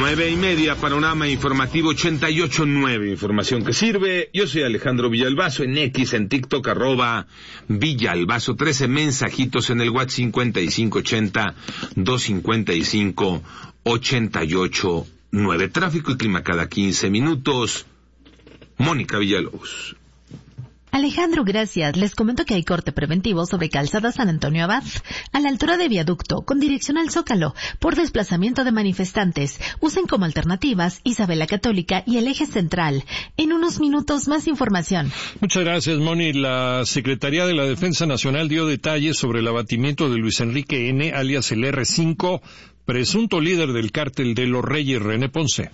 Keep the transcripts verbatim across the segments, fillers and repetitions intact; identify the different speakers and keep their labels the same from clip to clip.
Speaker 1: Nueve y media, Panorama Informativo ochenta y ocho nueve, información que sirve. Yo soy Alejandro Villalbazo, en X, en TikTok, arroba Villalbazo, trece mensajitos en el WhatsApp cincuenta y cinco ochenta, doscientos cincuenta y cinco, ochenta y ocho nueve. Tráfico y clima cada quince minutos. Mónica Villalobos.
Speaker 2: Alejandro, gracias. Les comento que hay corte preventivo sobre Calzada San Antonio Abad, a la altura de Viaducto, con dirección al Zócalo, por desplazamiento de manifestantes. Usen como alternativas Isabela Católica y el Eje Central. En unos minutos, más información.
Speaker 3: Muchas gracias, Moni. La Secretaría de la Defensa Nacional dio detalles sobre el abatimiento de Luis Enrique N., alias el erre cinco, presunto líder del cártel de los Reyes, René Ponce.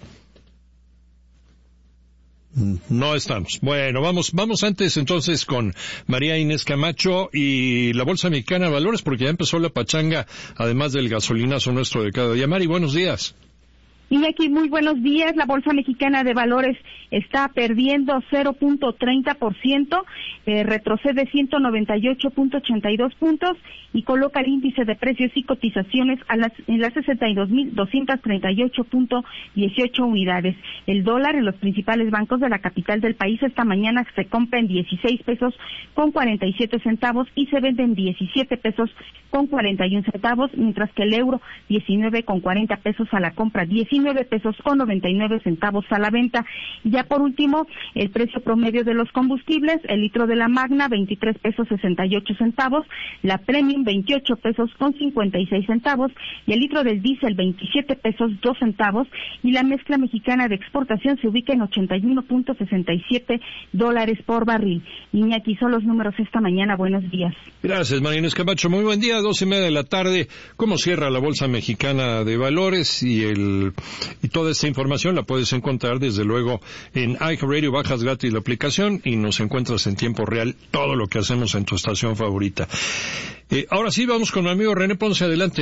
Speaker 3: No estamos. Bueno, vamos vamos antes entonces con María Inés Camacho y la Bolsa Mexicana de Valores, porque ya empezó la pachanga, además del gasolinazo nuestro de cada día. Mari, buenos días.
Speaker 4: Iñaki, muy buenos días. La Bolsa Mexicana de Valores está perdiendo cero punto treinta por ciento, eh, retrocede ciento noventa y ocho punto ochenta y dos puntos y coloca el índice de precios y cotizaciones a las, en las sesenta y dos mil doscientos treinta y ocho punto dieciocho unidades. El dólar en los principales bancos de la capital del país esta mañana se compra en dieciséis pesos con cuarenta y siete centavos y se vende en diecisiete pesos con cuarenta y un centavos, mientras que el euro diecinueve con cuarenta pesos a la compra, diecinueve pesos con noventa y nueve centavos a la venta. Y ya por último, el precio promedio de los combustibles: el litro de la Magna veintitrés pesos sesenta y ocho centavos, la Premium veintiocho pesos con cincuenta y seis centavos y el litro del diésel veintisiete pesos dos centavos, y la mezcla mexicana de exportación se ubica en ochenta y uno punto sesenta y siete dólares por barril. Iñaki, son los números esta mañana. Buenos días.
Speaker 3: Gracias, María Inés Camacho. Muy buen día. Dos y media de la tarde. ¿Cómo cierra la Bolsa Mexicana de Valores? Y el y toda esta información la puedes encontrar desde luego en iHeartRadio. Bajas gratis la aplicación y nos encuentras en tiempo real todo lo que hacemos en tu estación favorita. Eh, ahora sí, vamos con mi amigo René Ponce. Adelante.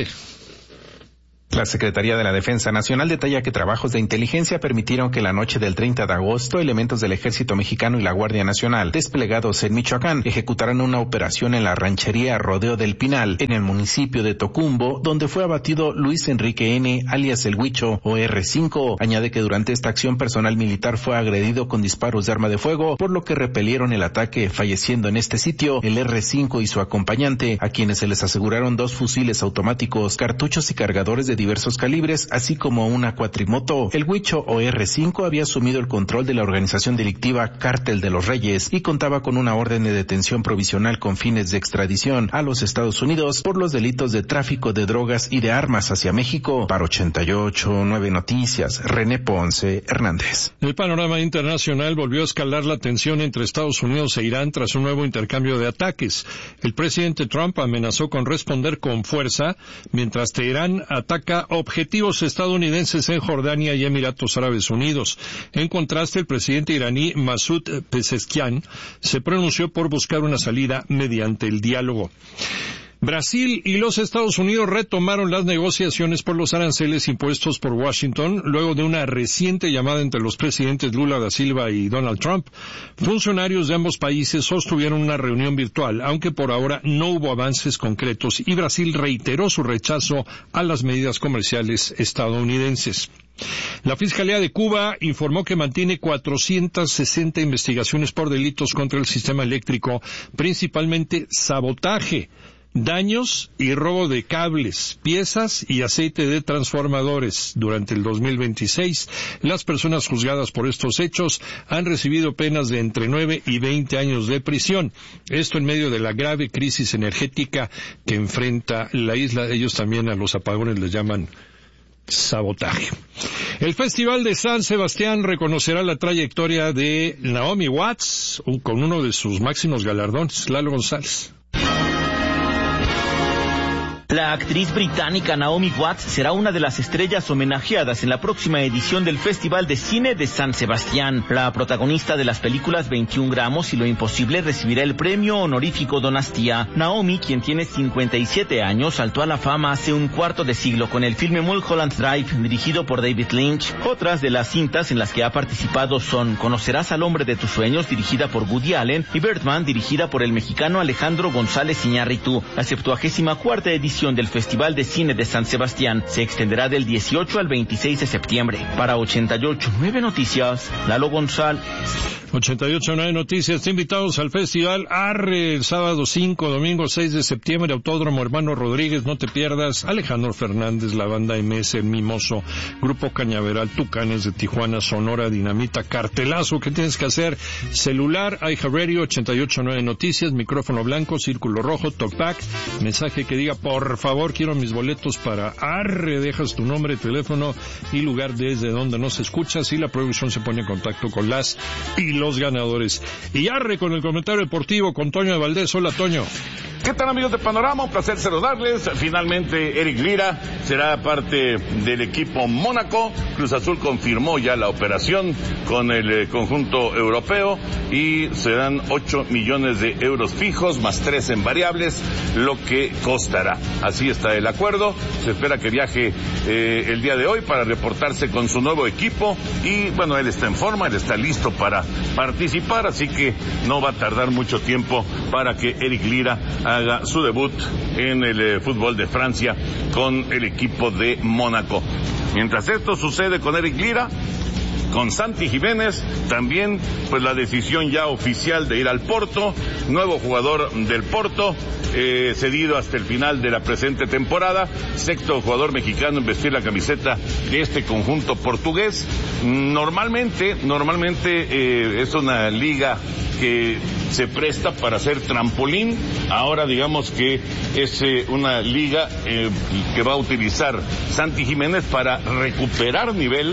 Speaker 5: La Secretaría de la Defensa Nacional detalla que trabajos de inteligencia permitieron que la noche del treinta de agosto elementos del Ejército Mexicano y la Guardia Nacional desplegados en Michoacán ejecutaran una operación en la ranchería Rodeo del Pinal, en el municipio de Tocumbo, donde fue abatido Luis Enrique N., alias El Huicho o erre cinco. Añade que durante esta acción personal militar fue agredido con disparos de arma de fuego, por lo que repelieron el ataque, falleciendo en este sitio el erre cinco y su acompañante, a quienes se les aseguraron dos fusiles automáticos, cartuchos y cargadores de diversos calibres, así como una cuatrimoto. El Huicho o erre cinco había asumido el control de la organización delictiva Cártel de los Reyes y contaba con una orden de detención provisional con fines de extradición a los Estados Unidos por los delitos de tráfico de drogas y de armas hacia México. Para ochenta y ocho nueve Noticias, René Ponce Hernández.
Speaker 3: El panorama internacional volvió a escalar la tensión entre Estados Unidos e Irán tras un nuevo intercambio de ataques. El presidente Trump amenazó con responder con fuerza, mientras Teherán ataca objetivos estadounidenses en Jordania y Emiratos Árabes Unidos. En contraste, el presidente iraní Masoud Pezeshkian se pronunció por buscar una salida mediante el diálogo. Brasil y los Estados Unidos retomaron las negociaciones por los aranceles impuestos por Washington luego de una reciente llamada entre los presidentes Lula da Silva y Donald Trump. Funcionarios de ambos países sostuvieron una reunión virtual, aunque por ahora no hubo avances concretos, y Brasil reiteró su rechazo a las medidas comerciales estadounidenses. La Fiscalía de Cuba informó que mantiene cuatrocientas sesenta investigaciones por delitos contra el sistema eléctrico, principalmente sabotaje, daños y robo de cables, piezas y aceite de transformadores. Durante el dos mil veintiséis, las personas juzgadas por estos hechos han recibido penas de entre nueve y veinte años de prisión. Esto en medio de la grave crisis energética que enfrenta la isla. Ellos también a los apagones les llaman sabotaje. El Festival de San Sebastián reconocerá la trayectoria de Naomi Watts con uno de sus máximos galardones, Lalo González.
Speaker 6: La actriz británica Naomi Watts será una de las estrellas homenajeadas en la próxima edición del Festival de Cine de San Sebastián. La protagonista de las películas veintiún gramos y Lo Imposible recibirá el premio honorífico Donastia. Naomi, quien tiene cincuenta y siete años, saltó a la fama hace un cuarto de siglo con el filme Mulholland Drive, dirigido por David Lynch. Otras de las cintas en las que ha participado son Conocerás al hombre de tus sueños, dirigida por Woody Allen, y Birdman, dirigida por el mexicano Alejandro González Iñárritu. La septuagésima cuarta edición edición del Festival de Cine de San Sebastián se extenderá del dieciocho al veintiséis de septiembre. Para ochenta y ocho punto nueve Noticias, Lalo González.
Speaker 3: ochenta y ocho punto nueve Noticias, invitados al Festival Arre, el sábado cinco, domingo seis de septiembre, Autódromo Hermano Rodríguez, no te pierdas. Alejandro Fernández, la banda M S, Mimoso, Grupo Cañaveral, Tucanes de Tijuana, Sonora Dinamita, cartelazo que tienes que hacer, celular, iHeartRadio, ochenta y ocho punto nueve Noticias, micrófono blanco, círculo rojo, talkback, mensaje que diga, por favor, quiero mis boletos para Arre, dejas tu nombre, teléfono y lugar desde donde nos escuchas y la producción se pone en contacto con las y los ganadores. Y Arre con el comentario deportivo con Toño de Valdés. Hola, Toño.
Speaker 7: ¿Qué tal, amigos de Panorama? Un placer saludarles. Finalmente, Eric Lira será parte del equipo Mónaco. Cruz Azul confirmó ya la operación con el eh, conjunto europeo y serán ocho millones de euros fijos más tres en variables, lo que costará. Así está el acuerdo. Se espera que viaje eh, el día de hoy para reportarse con su nuevo equipo y, bueno, él está en forma, él está listo para participar, así que no va a tardar mucho tiempo para que Eric Lira haga su debut en el eh, fútbol de Francia con el equipo de Mónaco. Mientras esto sucede con Eric Lira, con Santi Jiménez, también pues la decisión ya oficial de ir al Porto, nuevo jugador del Porto, eh, cedido hasta el final de la presente temporada, sexto jugador mexicano en vestir la camiseta de este conjunto portugués. Normalmente, normalmente eh, es una liga que se presta para hacer trampolín. Ahora digamos que es eh, una liga eh, que va a utilizar Santi Jiménez para recuperar nivel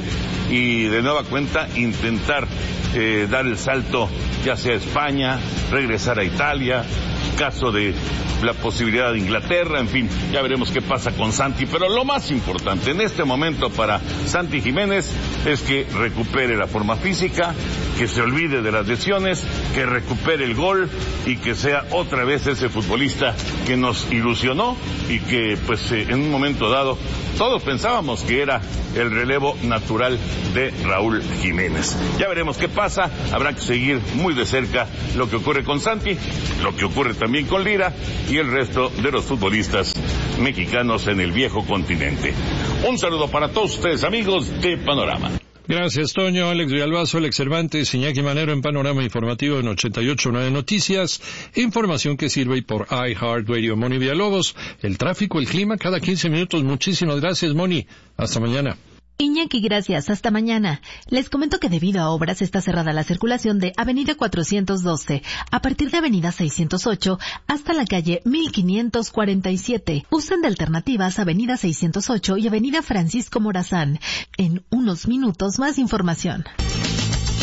Speaker 7: y de nueva cuenta intentar eh, dar el salto ya sea a España, regresar a Italia, caso de la posibilidad de Inglaterra, en fin, ya veremos qué pasa con Santi, pero lo más importante en este momento para Santi Jiménez es que recupere la forma física, que se olvide de las lesiones, que recupere el gol y que sea otra vez ese futbolista que nos ilusionó y que pues eh, en un momento dado todos pensábamos que era el relevo natural de Raúl Jiménez. Ya veremos qué pasa, habrá que seguir muy de cerca lo que ocurre con Santi, lo que ocurre también con Lira y el resto de los futbolistas mexicanos en el viejo continente. Un saludo para todos ustedes, amigos de Panorama.
Speaker 3: Gracias, Toño. Alex Villalbazo, Alex Cervantes, Iñaki Manero en Panorama Informativo en ochenta y ocho punto nueve Noticias. Información que sirve y por iHeartRadio. Moni Villalobos, el tráfico, el clima, cada quince minutos. Muchísimas gracias, Moni. Hasta mañana.
Speaker 2: Iñaki, gracias. Hasta mañana. Les comento que debido a obras está cerrada la circulación de Avenida cuatrocientos doce a partir de Avenida seiscientos ocho hasta la calle mil quinientos cuarenta y siete. Usen de alternativas Avenida seiscientos ocho y Avenida Francisco Morazán. En unos minutos más información.